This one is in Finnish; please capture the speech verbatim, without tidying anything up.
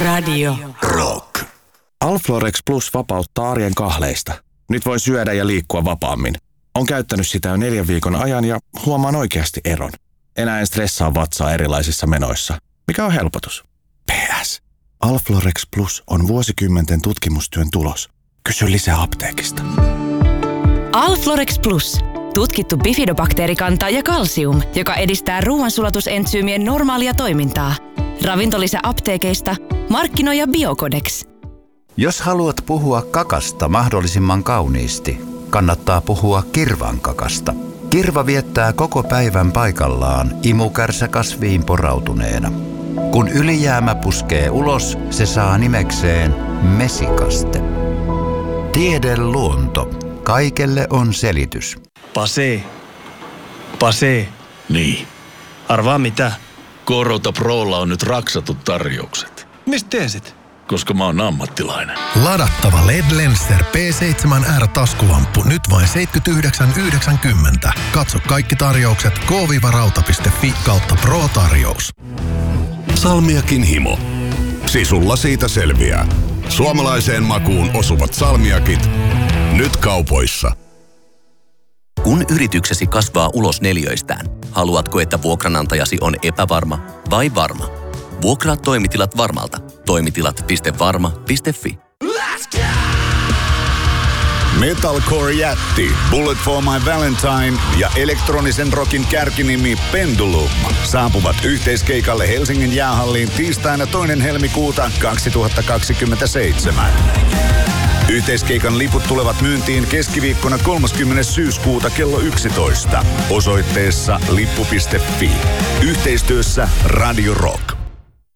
Radio Rock. Alflorex Plus vapauttaa arjen kahleista. Nyt voi syödä ja liikkua vapaammin. On käyttänyt sitä jo neljän viikon ajan ja huomaan oikeasti eron. Enää en stressaa vatsaa erilaisissa menoissa, mikä on helpotus. P S. Alflorex Plus on vuosikymmenten tutkimustyön tulos. Kysy lisää apteekista. Alflorex Plus. Tutkittu bifidobakteerikanta ja kalsium, joka edistää ruoansulatusentsyymien normaalia toimintaa. Ravintolisä apteekeista. Markkinoija Biocodex. Jos haluat puhua kakasta mahdollisimman kauniisti, kannattaa puhua kirvan kakasta. Kirva viettää koko päivän paikallaan imukärsä-kasviin porautuneena. Kun ylijäämä puskee ulos, se saa nimekseen mesikaste. Tiede luonto. Kaikelle on selitys. Pase. Pase. Niin. Arvaa mitä? Korota Prolla on nyt raksatut tarjoukset. Mistä tiesit? Koska mä oon ammattilainen. Ladattava L E D Lenser P seitsemän R-taskulamppu nyt vain seitsemänkymmentäyhdeksän yhdeksänkymmentä. Katso kaikki tarjoukset k rauta piste fi kautta pro-tarjous. Salmiakin himo. Sisulla siitä selviää. Suomalaiseen makuun osuvat salmiakit. Nyt kaupoissa. Kun yrityksesi kasvaa ulos neliöistään, haluatko, että vuokranantajasi on epävarma vai varma? Vuokraa toimitilat Varmalta. Toimitilat piste varma piste fi. Metalcore jätti, Bullet for my Valentine ja elektronisen rockin kärkinimi Pendulum saapuvat yhteiskeikalle Helsingin jäähalliin tiistaina toinen helmikuuta kaksituhattakaksikymmentäseitsemän. Yhteiskeikan liput tulevat myyntiin keskiviikkona kolmaskymmenes syyskuuta kello yksitoista osoitteessa lippu piste fi. Yhteistyössä Radio Rock.